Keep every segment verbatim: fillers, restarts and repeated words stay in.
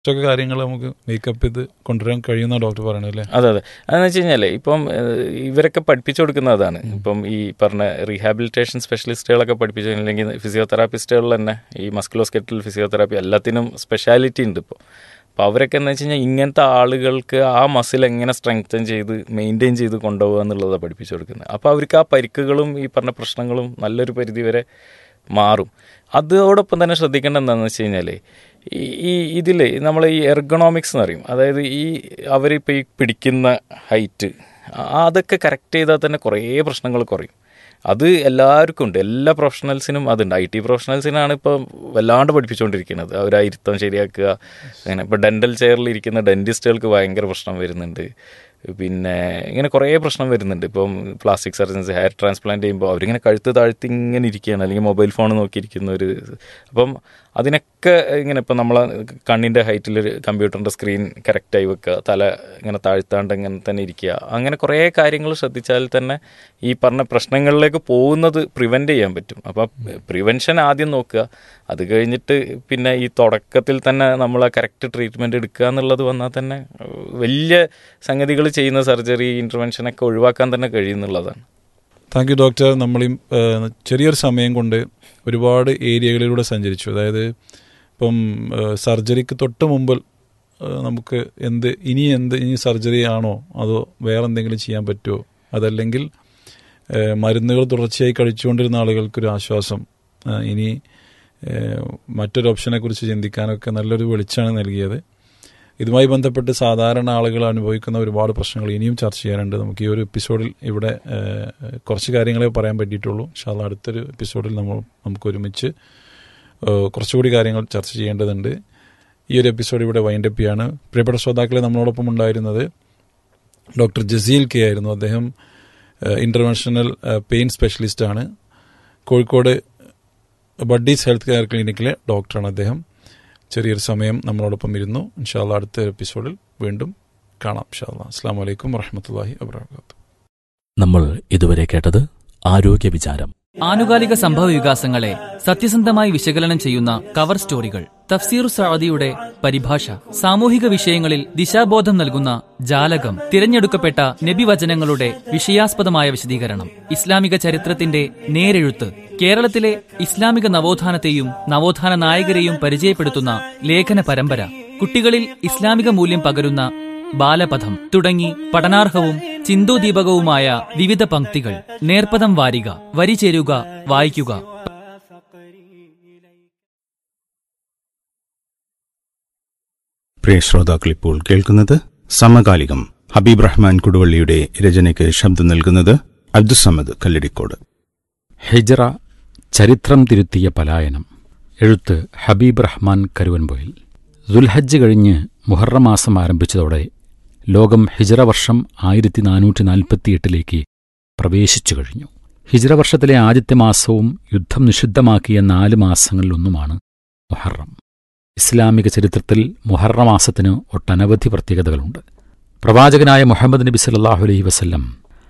കുറച്ചൊക്കെ കാര്യങ്ങൾ നമുക്ക് മേക്കപ്പ് ചെയ്ത് കൊണ്ടുവരാൻ കഴിയുന്ന ഡോക്ടർ പറയണല്ലേ? അതെ അതെ അതെന്ന് വെച്ച് കഴിഞ്ഞാൽ ഇപ്പം ഇവരൊക്കെ പഠിപ്പിച്ചു കൊടുക്കുന്ന അതാണ്. ഇപ്പം ഈ പറഞ്ഞ റീഹാബിലിറ്റേഷൻ സ്പെഷ്യലിസ്റ്റുകളൊക്കെ പഠിപ്പിച്ചു, അല്ലെങ്കിൽ ഫിസിയോതെറാപ്പിസ്റ്റുകൾ തന്നെ ഈ മസ്കുലോസ്കെറ്റൽ ഫിസിയോതെറാപ്പി എല്ലാത്തിനും സ്പെഷ്യാലിറ്റി ഉണ്ട് ഇപ്പോൾ. അപ്പോൾ അവരൊക്കെ എന്ന് വെച്ച് കഴിഞ്ഞാൽ ഇങ്ങനത്തെ ആളുകൾക്ക് ആ മസിൽ എങ്ങനെ സ്ട്രെങ്തൻ ചെയ്ത് മെയിൻറ്റെയിൻ ചെയ്ത് കൊണ്ടുപോകുക എന്നുള്ളതാണ് പഠിപ്പിച്ചു കൊടുക്കുന്നത്. അപ്പോൾ അവർക്ക് ആ പരിക്കുകളും ഈ പറഞ്ഞ പ്രശ്നങ്ങളും നല്ലൊരു പരിധി വരെ മാറും. അതോടൊപ്പം തന്നെ ശ്രദ്ധിക്കേണ്ട എന്താണെന്ന് വെച്ച് കഴിഞ്ഞാൽ ഈ ഈ ഇതിൽ നമ്മൾ ഈ എർഗണോമിക്സ് എന്ന് പറയും, അതായത് ഈ അവരിപ്പോൾ ഈ പിടിക്കുന്ന ഹൈറ്റ് അതൊക്കെ കറക്റ്റ് ചെയ്താൽ തന്നെ കുറേ പ്രശ്നങ്ങൾ കുറയും. അത് എല്ലാവർക്കും ഉണ്ട്, എല്ലാ പ്രൊഫഷണൽസിനും അതുണ്ട്. ഐ ടി പ്രൊഫഷണൽസിനാണ് ഇപ്പോൾ വല്ലാണ്ട് പഠിപ്പിച്ചുകൊണ്ടിരിക്കുന്നത്, അവർ ആ ഇരുത്തം ശരിയാക്കുക. അങ്ങനെ ഇപ്പോൾ ഡെൻ്റൽ ചെയറിൽ ഇരിക്കുന്ന ഡെൻറ്റിസ്റ്റുകൾക്ക് ഭയങ്കര പ്രശ്നം വരുന്നുണ്ട്. പിന്നെ ഇങ്ങനെ കുറേ പ്രശ്നം വരുന്നുണ്ട്. ഇപ്പം പ്ലാസ്റ്റിക് സർജൻസ് ഹെയർ ട്രാൻസ്പ്ലാന്റ് ചെയ്യുമ്പോൾ അവരിങ്ങനെ കഴുത്ത് താഴ്ത്തി ഇങ്ങനെ ഇരിക്കുകയാണ്, അല്ലെങ്കിൽ മൊബൈൽ ഫോൺ നോക്കിയിരിക്കുന്ന ഒരു. അപ്പം അതിനൊക്കെ ഇങ്ങനെ ഇപ്പം നമ്മളെ കണ്ണിൻ്റെ ഹൈറ്റിൽ കമ്പ്യൂട്ടറിൻ്റെ സ്ക്രീൻ കറക്റ്റായി വെക്കുക, തല ഇങ്ങനെ താഴ്ത്താണ്ട് ഇങ്ങനെ തന്നെ ഇരിക്കുക, അങ്ങനെ കുറേ കാര്യങ്ങൾ ശ്രദ്ധിച്ചാൽ തന്നെ ഈ പറഞ്ഞ പ്രശ്നങ്ങളിലേക്ക് പോകുന്നത് പ്രിവെൻറ്റ് ചെയ്യാൻ പറ്റും. അപ്പോൾ പ്രിവെൻഷൻ ആദ്യം നോക്കുക, അത് കഴിഞ്ഞിട്ട് പിന്നെ ഈ തുടക്കത്തിൽ തന്നെ നമ്മൾ ആ കറക്റ്റ് ട്രീറ്റ്മെൻറ്റ് എടുക്കുക എന്നുള്ളത് വന്നാൽ തന്നെ വലിയ സംഗതികൾ ചെയ്യുന്ന സർജറി ഇൻ്റർവെൻഷനൊക്കെ ഒഴിവാക്കാൻ തന്നെ കഴിയുന്നുള്ളതാണ്. Thank you doctor. നമ്മൾ ചെറിയൊരു സമയം കൊണ്ട് ഒരുപാട് ഏരിയകളിലൂടെ സഞ്ചരിച്ചു. അതായത് ഇപ്പം സർജറിക്ക് തൊട്ട് മുമ്പിൽ നമുക്ക് എന്ത് ഇനി എന്ത് ഇനി സർജറി ആണോ അതോ വേറെ എന്തെങ്കിലും ചെയ്യാൻ പറ്റുമോ, അതല്ലെങ്കിൽ മരുന്നുകൾ തുടർച്ചയായി കഴിച്ചുകൊണ്ടിരുന്ന ആളുകൾക്കൊരു ആശ്വാസം, ഇനി മറ്റൊരു ഓപ്ഷനെ കുറിച്ച് ചിന്തിക്കാനൊക്കെ നല്ലൊരു വെളിച്ചമാണ് നൽകിയത്. ഇതുമായി ബന്ധപ്പെട്ട് സാധാരണ ആളുകൾ അനുഭവിക്കുന്ന ഒരുപാട് പ്രശ്നങ്ങൾ ഇനിയും ചർച്ച ചെയ്യാനുണ്ട്. നമുക്ക് ഈ ഒരു എപ്പിസോഡിൽ ഇവിടെ കുറച്ച് കാര്യങ്ങളെ പറയാൻ പറ്റിയിട്ടുള്ളൂ. ഇൻഷാ അല്ലാഹ് അടുത്തൊരു എപ്പിസോഡിൽ നമ്മൾ നമുക്ക് ഒരുമിച്ച് കുറച്ചുകൂടി കാര്യങ്ങൾ ചർച്ച ചെയ്യേണ്ടതുണ്ട്. ഈ ഒരു എപ്പിസോഡ് ഇവിടെ വൈൻഡപ്പ് ചെയ്യാണ്. പ്രിയപ്പെട്ട ശ്രോതാക്കളെ, നമ്മളോടൊപ്പം ഉണ്ടായിരുന്നത് ഡോക്ടർ ജസീൽ കെ ആയിരുന്നു. അദ്ദേഹം interventional pain സ്പെഷ്യലിസ്റ്റാണ്. Kozhikode buddies health care ക്ലിനിക്കിലെ ഡോക്ടറാണ് അദ്ദേഹം. ചെറിയൊരു സമയം നമ്മളോടൊപ്പം ഇരുന്നു. ഇൻഷാ അല്ലാഹ് അടുത്ത എപ്പിസോഡിൽ വീണ്ടും കാണാം. ഇൻഷാ അല്ലാഹ്. അസ്സലാമു അലൈക്കും വറഹ്മത്തുള്ളാഹി വബറകാതുഹു. നമ്മൾ ഇതുവരെ കേട്ടത് ആരോഗ്യ വിചാരം. ആനുകാലിക സംഭവ വികാസങ്ങളെ സത്യസന്ധമായി വിശകലനം ചെയ്യുന്ന കവർ സ്റ്റോറികൾ, തഫ്സീർ സഅദിയുടെ പരിഭാഷ, സാമൂഹിക വിഷയങ്ങളിൽ ദിശാബോധം നൽകുന്ന ജാലകം, തിരഞ്ഞെടുക്കപ്പെട്ട നബിവചനങ്ങളുടെ വിഷയാസ്പദമായ വിശദീകരണം, ഇസ്ലാമിക ചരിത്രത്തിന്റെ നേരെഴുത്ത്, കേരളത്തിലെ ഇസ്ലാമിക നവോത്ഥാനത്തെയും നവോത്ഥാന നായകരെയും പരിചയപ്പെടുത്തുന്ന ലേഖന പരമ്പര, കുട്ടികളിൽ ഇസ്ലാമിക മൂല്യം പകരുന്ന ബാലപഥം തുടങ്ങി പഠനാർഹവും ചിന്തോദീപകവുമായ വിവിധ പംക്തികൾ. നേർപ്പദം വാരിക, വരി ചേരുക, വായിക്കുക. പ്രിയ ശ്രോതാക്കൾ, ഇപ്പോൾ കേൾക്കുന്നത് സമകാലികം. ഹബീബ് റഹ്മാൻ കുടുവള്ളിയുടെ രചനയ്ക്ക് ശബ്ദം നൽകുന്നത് അബ്ദുസമദ് കല്ലടിക്കോട്. ഹിജ്റ, ചരിത്രം തിരുത്തിയ പലായനം. എഴുത്ത് ഹബീബ് റഹ്മാൻ കരുവൻപൊയിൽ. ദുൽഹജ്ജ് കഴിഞ്ഞ് മുഹറം മാസം ആരംഭിച്ചതോടെ ലോകം ഹിജ്റ വർഷം ആയിരത്തി നാനൂറ്റി നാൽപ്പത്തിയെട്ടിലേക്ക് പ്രവേശിച്ചു കഴിഞ്ഞു. ഹിജ്റ വർഷത്തിലെ ആദ്യത്തെ മാസവും യുദ്ധം നിഷിദ്ധമാക്കിയ നാല് മാസങ്ങളിലൊന്നുമാണ് മുഹറം. ഇസ്ലാമിക ചരിത്രത്തിൽ മുഹറം മാസത്തിന് ഒട്ടനവധി പ്രത്യേകതകളുണ്ട്. പ്രവാചകനായ മുഹമ്മദ് നബി സല്ലല്ലാഹു അലൈഹി വസല്ലം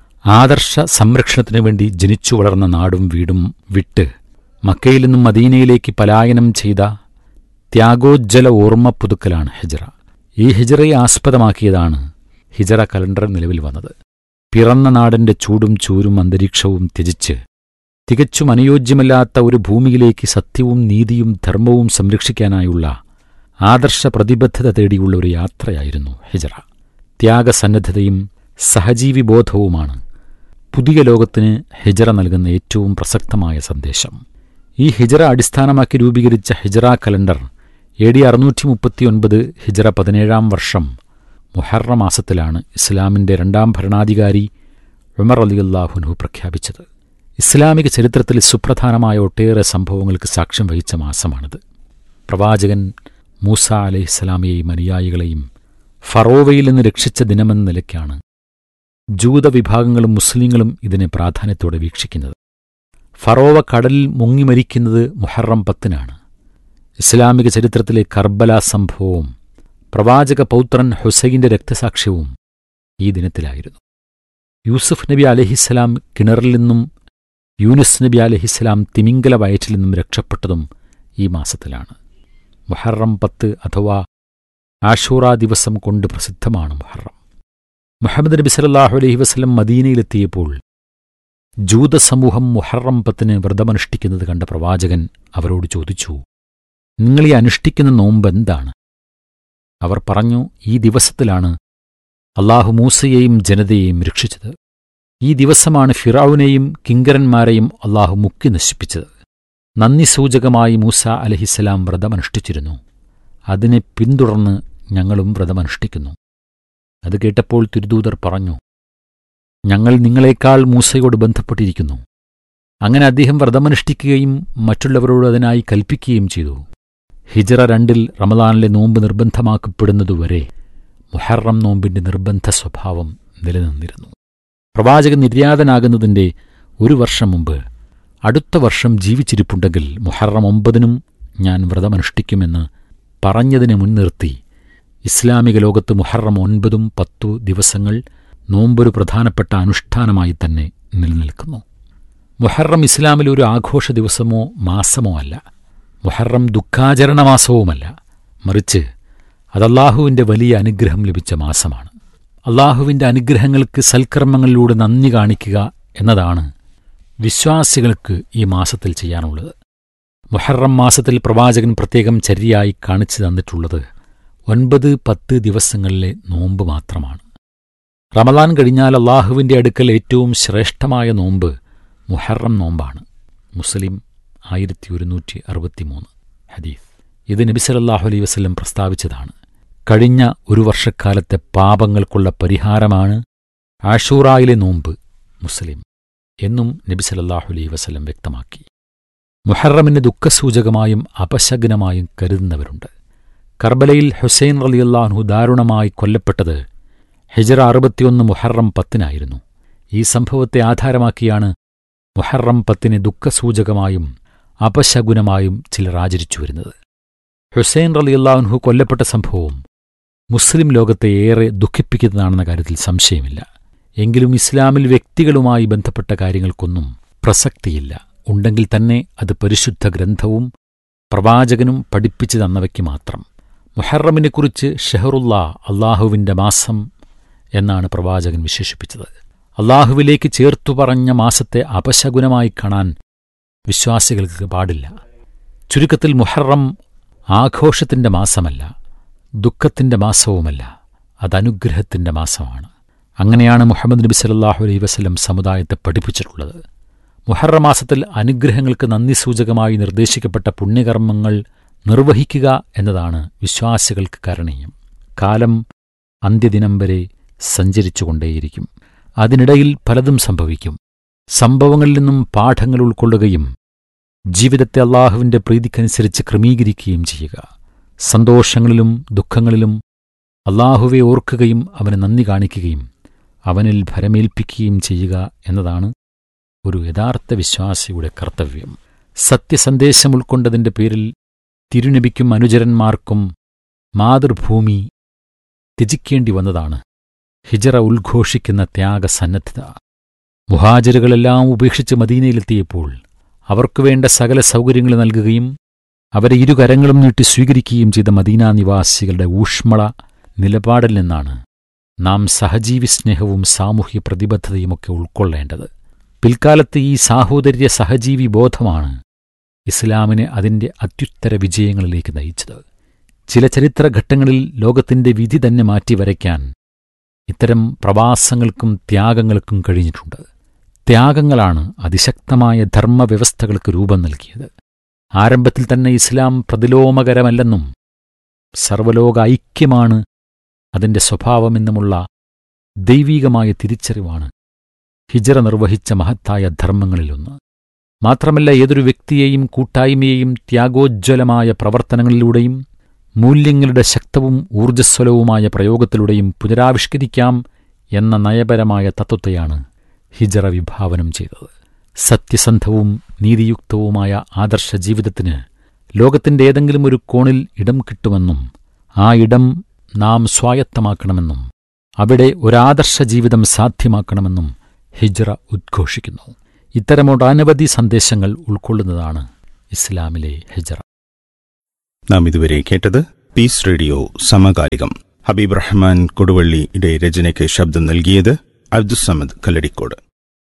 ആദർശ സംരക്ഷണത്തിനു വേണ്ടി ജനിച്ചു വളർന്ന നാടും വീടും വിട്ട് മക്കയിൽ നിന്നും മദീനയിലേക്ക് പലായനം ചെയ്ത ത്യാഗോജ്ജല ഓർമ്മ പുതുക്കലാണ് ഹിജ്റ. ഈ ഹിജ്റയെ ആസ്പദമാക്കിയതാണ് ഹിജ്റ കലണ്ടർ നിലവിൽ വന്നത്. പിറന്ന നാടിന്റെ ചൂടും ചൂരും അന്തരീക്ഷവും ത്യജിച്ച് തികച്ചും അനുയോജ്യമല്ലാത്ത ഒരു ഭൂമിയിലേക്ക് സത്യവും നീതിയും ധർമ്മവും സംരക്ഷിക്കാനായുള്ള ആദർശ പ്രതിബദ്ധത തേടിയുള്ള ഒരു യാത്രയായിരുന്നു ഹിജ്റ. ത്യാഗസന്നദ്ധതയും സഹജീവിബോധവുമാണ് പുതിയ ലോകത്തിന് ഹിജ്റ നൽകുന്ന ഏറ്റവും പ്രസക്തമായ സന്ദേശം. ഈ ഹിജ്റ അടിസ്ഥാനമാക്കി രൂപീകരിച്ച ഹിജ്റ കലണ്ടർ എ ഡി അറുന്നൂറ്റി മുപ്പത്തിയൊൻപത് ഹിജ്റ പതിനേഴാം വർഷം മുഹറം മാസത്തിലാണ് ഇസ്ലാമിന്റെ രണ്ടാം ഭരണാധികാരി ഉമർ റളിയല്ലാഹു അൻഹു പ്രഖ്യാപിച്ചത്. ഇസ്ലാമിക ചരിത്രത്തിൽ സുപ്രധാനമായ ഒട്ടേറെ സംഭവങ്ങൾക്ക് സാക്ഷ്യം വഹിച്ച മാസമാണിത്. പ്രവാചകൻ മൂസ അലൈഹിസ്സലാമയെയും അനുയായികളെയും ഫറോവയിൽ നിന്ന് രക്ഷിച്ച ദിനമെന്ന നിലയ്ക്കാണ് ജൂതവിഭാഗങ്ങളും മുസ്ലിങ്ങളും ഇതിനെ പ്രാധാന്യത്തോടെ വീക്ഷിക്കുന്നത്. ഫറോവ കടലിൽ മുങ്ങിമരിക്കുന്നത് മുഹറം പത്തിനാണ്. ഇസ്ലാമിക ചരിത്രത്തിലെ കർബല സംഭവവും പ്രവാചക പൗത്രൻ ഹുസൈന്റെ രക്തസാക്ഷ്യവും ഈ ദിനത്തിലായിരുന്നു. യൂസുഫ് നബി അലൈഹിസ്സലാം കിണറിൽ നിന്നും യൂനുസ് നബി അലൈഹിസ്സലാം തിമിംഗല വയറ്റിൽ നിന്നും രക്ഷപ്പെട്ടതും ഈ മാസത്തിലാണ്. മുഹറം പത്ത് അഥവാ ആഷൂറാ ദിവസം കൊണ്ട് പ്രസിദ്ധമാണ് മുഹറം. മുഹമ്മദ് നബി സല്ലല്ലാഹു അലൈഹി വസല്ലം മദീനയിലെത്തിയപ്പോൾ ജൂതസമൂഹം മുഹറം പത്തിന് വ്രതമനുഷ്ഠിക്കുന്നത് കണ്ട പ്രവാചകൻ അവരോട് ചോദിച്ചു, നിങ്ങൾ ഈ അനുഷ്ഠിക്കുന്ന നോമ്പ് എന്താണ്? അവർ പറഞ്ഞു, ഈ ദിവസത്തിലാണ് അല്ലാഹു മൂസയെയും ജനതയെയും രക്ഷിച്ചത്. ഈ ദിവസമാണ് ഫിറഔനെയും കിങ്കരന്മാരെയും അല്ലാഹു മുക്കി നശിപ്പിച്ചത്. നന്ദി സൂചകമായി മൂസ അലഹിസ്സലാം വ്രതമനുഷ്ഠിച്ചിരുന്നു. അതിനെ പിന്തുടർന്ന് ഞങ്ങളും വ്രതമനുഷ്ഠിക്കുന്നു. അത് കേട്ടപ്പോൾ തിരുദൂതർ പറഞ്ഞു, ഞങ്ങൾ നിങ്ങളെക്കാൾ മൂസയോട് ബന്ധപ്പെട്ടിരിക്കുന്നു. അങ്ങനെ അദ്ദേഹം വ്രതമനുഷ്ഠിക്കുകയും മറ്റുള്ളവരോട് അതിനായി കൽപ്പിക്കുകയും ചെയ്തു. ഹിജ്റ രണ്ടിൽ റമദാനിലെ നോമ്പ് നിർബന്ധമാക്കപ്പെടുന്നതുവരെ മുഹറം നോമ്പിന്റെ നിർബന്ധ സ്വഭാവം നിലനിന്നിരുന്നു. പ്രവാചകൻ നിര്യാതനാകുന്നതിന്റെ ഒരു വർഷം മുമ്പ് അടുത്ത വർഷം ജീവിച്ചിരിപ്പുണ്ടെങ്കിൽ മുഹറം ഒമ്പതിനും ഞാൻ വ്രതമനുഷ്ഠിക്കുമെന്ന് പറഞ്ഞതിനെ മുൻനിർത്തി ഇസ്ലാമിക ലോകത്ത് മുഹറം ഒൻപതും പത്തു ദിവസങ്ങൾ നോമ്പൊരു പ്രധാനപ്പെട്ട അനുഷ്ഠാനമായി തന്നെ നിലനിൽക്കുന്നു. മുഹറം ഇസ്ലാമിൽ ഒരു ആഘോഷ ദിവസമോ മാസമോ അല്ല. മുഹറം ദുഃഖാചരണ മാസവുമല്ല. മറിച്ച് അത് അല്ലാഹുവിൻ്റെ വലിയ അനുഗ്രഹം ലഭിച്ച മാസമാണ്. അല്ലാഹുവിൻ്റെ അനുഗ്രഹങ്ങൾക്ക് സൽക്കർമ്മങ്ങളിലൂടെ നന്ദി കാണിക്കുക എന്നതാണ് വിശ്വാസികൾക്ക് ഈ മാസത്തിൽ ചെയ്യാനുള്ളത്. മുഹറം മാസത്തിൽ പ്രവാചകൻ പ്രത്യേകം ചര്യയായി കാണിച്ചു തന്നിട്ടുള്ളത് ഒൻപത് പത്ത് ദിവസങ്ങളിലെ നോമ്പ് മാത്രമാണ്. റമദാൻ കഴിഞ്ഞാൽ അല്ലാഹുവിൻ്റെ അടുക്കൽ ഏറ്റവും ശ്രേഷ്ഠമായ നോമ്പ് മുഹറം നോമ്പാണ്. മുസ്ലിം ആയിരത്തി ഒരുന്നൂറ്റി അറുപത്തിമൂന്ന് ഹദീസ്. ഇത് നബി സല്ലല്ലാഹു അലൈഹി വസല്ലം പ്രസ്താവിച്ചതാണ്. കഴിഞ്ഞ ഒരു വർഷക്കാലത്തെ പാപങ്ങൾക്കുള്ള പരിഹാരമാണ് ആഷൂറായിലെ നോമ്പ്. മുസ്ലിം എന്നും നബി സല്ലല്ലാഹു അലൈഹി വസല്ലം വ്യക്തമാക്കി. മുഹറമിനെ ദുഃഖസൂചകമായും അപശകുനമായും കരുതുന്നവരുണ്ട്. കർബലയിൽ ഹുസൈൻ റളിയല്ലാഹു അൻഹു ദാരുണമായി കൊല്ലപ്പെട്ടത് ഹിജ്റ അറുപത്തിയൊന്ന് മുഹറം പത്തിനായിരുന്നു. ഈ സംഭവത്തെ ആധാരമാക്കിയാണ് മുഹറം പത്തിനെ ദുഃഖസൂചകമായും അപശകുനമായും ചിലർ ആചരിച്ചു വരുന്നത്. ഹുസൈൻ റളിയല്ലാഹു അൻഹു കൊല്ലപ്പെട്ട സംഭവം മുസ്ലിം ലോകത്തെ ഏറെ ദുഃഖിപ്പിക്കുന്നതാണെന്ന കാര്യത്തിൽ സംശയമില്ല. എങ്കിലും ഇസ്ലാമിൽ വ്യക്തികളുമായി ബന്ധപ്പെട്ട കാര്യങ്ങൾക്കൊന്നും പ്രസക്തിയില്ല. ഉണ്ടെങ്കിൽ തന്നെ അത് പരിശുദ്ധ ഗ്രന്ഥവും പ്രവാചകനും പഠിപ്പിച്ചു തന്നവയ്ക്ക് മാത്രം. മുഹറമിനെക്കുറിച്ച് ഷഹറുല്ലാ, അള്ളാഹുവിൻ്റെ മാസം എന്നാണ് പ്രവാചകൻ വിശേഷിപ്പിച്ചത്. അള്ളാഹുവിലേക്ക് ചേർത്തു പറഞ്ഞ മാസത്തെ അപശകുനമായി കാണാൻ വിശ്വാസികൾക്ക് പാടില്ല. ചുരുക്കത്തിൽ മുഹറം ആഘോഷത്തിൻ്റെ മാസമല്ല, ദുഃഖത്തിൻ്റെ മാസവുമല്ല, അതനുഗ്രഹത്തിൻ്റെ മാസമാണ്. അങ്ങനെയാണ് മുഹമ്മദ് നബി സല്ലല്ലാഹു അലൈഹി വസല്ലം സമുദായത്തെ പഠിപ്പിച്ചിട്ടുള്ളത്. മുഹറം മാസത്തിൽ അനുഗ്രഹങ്ങൾക്ക് നന്ദി സൂചകമായി നിർദ്ദേശിക്കപ്പെട്ട പുണ്യകർമ്മങ്ങൾ നിർവഹിക്കുക എന്നതാണ് വിശ്വാസികൾക്ക് കരണീയം. കാലം അന്ത്യദിനം വരെ സഞ്ചരിച്ചുകൊണ്ടേയിരിക്കും. അതിനിടയിൽ പലതും സംഭവിക്കും. സംഭവങ്ങളിൽ നിന്നും പാഠങ്ങൾ ഉൾക്കൊള്ളുകയും ജീവിതത്തെ അല്ലാഹുവിൻ്റെ പ്രീതിക്കനുസരിച്ച് ക്രമീകരിക്കുകയും ചെയ്യുക. സന്തോഷങ്ങളിലും ദുഃഖങ്ങളിലും അല്ലാഹുവെ ഓർക്കുകയും അവന് നന്ദി കാണിക്കുകയും അവനിൽ ഭരമേൽപ്പിക്കുകയും ചെയ്യുക എന്നതാണ് ഒരു യഥാർത്ഥ വിശ്വാസിയുടെ കർത്തവ്യം. സത്യസന്ദേശം ഉൾക്കൊണ്ടതിൻ്റെ പേരിൽ തിരുനബിക്കും അനുചരന്മാർക്കും മാതൃഭൂമി ത്യജിക്കേണ്ടി വന്നതാണ് ഹിജ്റ ഉദ്ഘോഷിക്കുന്ന ത്യാഗസന്നദ്ധത. മുഹാജിറുകളെല്ലാം ഉപേക്ഷിച്ച് മദീനയിലെത്തിയപ്പോൾ അവർക്കുവേണ്ട സകല സൗകര്യങ്ങൾ നൽകുകയും അവരെ ഇരുകരങ്ങളും നീട്ടി സ്വീകരിക്കുകയും ചെയ്ത മദീനാ നിവാസികളുടെ ഊഷ്മള നിലപാടിൽ നിന്നാണ് നാം സഹജീവി സ്നേഹവും സാമൂഹ്യ പ്രതിബദ്ധതയുമൊക്കെ ഉൾക്കൊള്ളേണ്ടത്. പിൽക്കാലത്ത് ഈ സാഹോദര്യ സഹജീവി ബോധമാണ് ഇസ്ലാമിനെ അതിൻ്റെ അത്യുത്തര വിജയങ്ങളിലേക്ക് നയിച്ചത്. ചില ചരിത്രഘട്ടങ്ങളിൽ ലോകത്തിൻ്റെ വിധി തന്നെ മാറ്റി വരയ്ക്കാൻ ഇത്തരം പ്രവാസങ്ങൾക്കും ത്യാഗങ്ങൾക്കും കഴിഞ്ഞിട്ടുണ്ട്. ത്യാഗങ്ങളാണ് അതിശക്തമായ ധർമ്മവ്യവസ്ഥകൾക്ക് രൂപം നൽകിയത്. ആരംഭത്തിൽ തന്നെ ഇസ്ലാം പ്രതിലോമകരമല്ലെന്നും സർവലോക ഐക്യമാണ് അതിൻ്റെ സ്വഭാവമെന്നുമുള്ള ദൈവീകമായ തിരിച്ചറിവാണ് ഹിജ്റ നിർവഹിച്ച മഹത്തായ ധർമ്മങ്ങളിലൊന്ന്. മാത്രമല്ല, ഏതൊരു വ്യക്തിയെയും കൂട്ടായ്മയെയും ത്യാഗോജ്വലമായ പ്രവർത്തനങ്ങളിലൂടെയും മൂല്യങ്ങളുടെ ശക്തവും ഊർജ്ജസ്വലവുമായ പ്രയോഗത്തിലൂടെയും പുനരാവിഷ്കരിക്കാം എന്ന നയപരമായ തത്വത്തെയാണ് ഹിജ്റ വിഭാവനം ചെയ്തത്. സത്യസന്ധവും നീതിയുക്തവുമായ ആദർശ ജീവിതത്തിന് ലോകത്തിൻ്റെ ഏതെങ്കിലും ഒരു കോണിൽ ഇടം കിട്ടുമെന്നും ആ ഇടം നാം സ്വായത്തമാക്കണമെന്നും അവിടെ ഒരാദർശ ജീവിതം സാധ്യമാക്കണമെന്നും ഹിജ്റ ഉദ്ഘോഷിക്കുന്നു. ഇത്തരമൊട്ടനവധി സന്ദേശങ്ങൾ ഉൾക്കൊള്ളുന്നതാണ് ഇസ്ലാമിലെ ഹിജ്റ. നാം ഇതുവരെ കേട്ടത് പീസ് പീസ് റേഡിയോ സമകാലികം. ഹബീബ് റഹ്മാൻ കൊടുവള്ളിയുടെ രചനയ്ക്ക് ശബ്ദം നൽകിയത് അബ്ദുസ്സമദ് കല്ലടിക്കോട്.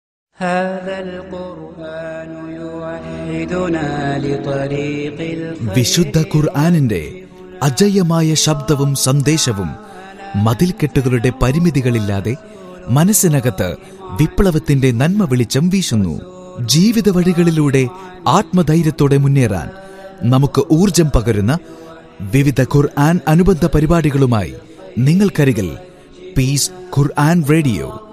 വിശുദ്ധ ഖുർആനിന്റെ അജയ്യമായ ശബ്ദവും സന്ദേശവും മതിൽക്കെട്ടുകളുടെ പരിമിതികളില്ലാതെ മനസ്സിനകത്ത് വിപ്ലവത്തിന്റെ നന്മ വെളിച്ചം വീശുന്നു. ജീവിത വഴികളിലൂടെ ആത്മധൈര്യത്തോടെ മുന്നേറാൻ നമുക്ക് ഊർജം പകരുന്ന വിവിധ ഖുർആൻ അനുബന്ധ പരിപാടികളുമായി നിങ്ങൾക്കരികിൽ പീസ് ഖുർആൻ റേഡിയോ.